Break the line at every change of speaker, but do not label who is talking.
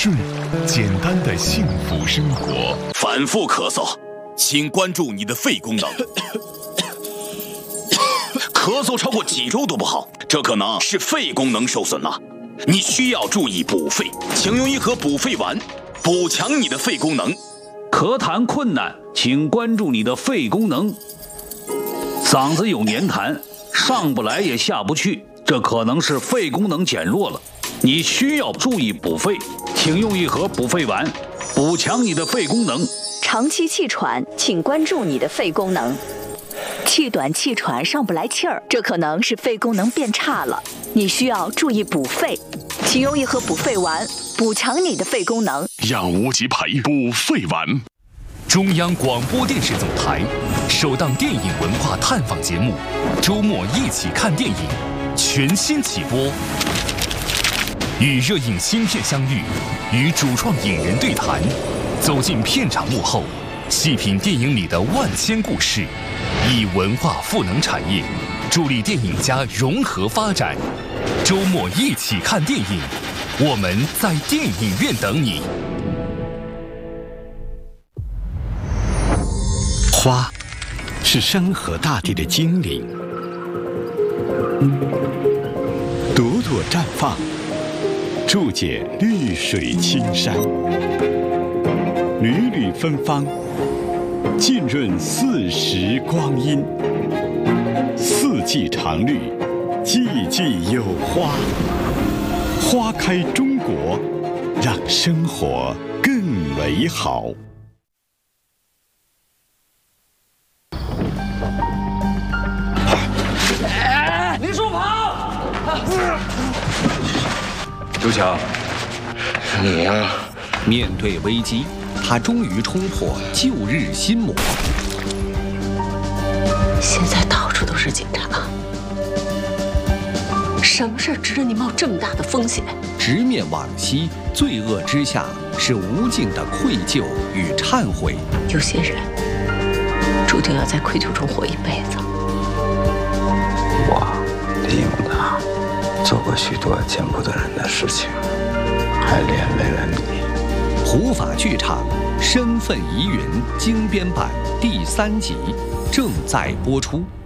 顺，简单的幸福生活。
反复咳嗽，请关注你的肺功能。咳嗽超过几周都不好，这可能是肺功能受损了。你需要注意补肺，请用一盒补肺丸，补强你的肺功能。
咳痰困难，请关注你的肺功能。嗓子有黏痰，上不来也下不去，这可能是肺功能减弱了。你需要注意补肺，请用一盒补肺丸，补强你的肺功能。
长期气喘，请关注你的肺功能。气短气喘上不来气儿，这可能是肺功能变差了，你需要注意补肺，请用一盒补肺丸，补强你的肺功能。
让无极培补肺丸。
中央广播电视总台首档电影文化探访节目《周末一起看电影》全新起播，与热映新片相遇，与主创影人对谈，走进片场幕后，细品电影里的万千故事，以文化赋能产业，助力电影家融合发展。周末一起看电影，我们在电影院等你。
花是山河大地的精灵，朵朵绽放，注解绿水青山，缕缕芬芳，浸润四时光阴。四季常绿，季季有花。花开中国，让生活更美好。
林书鹏，
刘强，
是你呀！
面对危机，他终于冲破旧日心魔。
现在到处都是警察，什么事值得你冒这么大的风险？
直面往昔，罪恶之下是无尽的愧疚与忏悔。
有些人注定要在愧疚中活一辈子。
我李永达做过许多见不得人的事情，还连累了你。
湖法剧场《身份疑云》精编版第3集正在播出。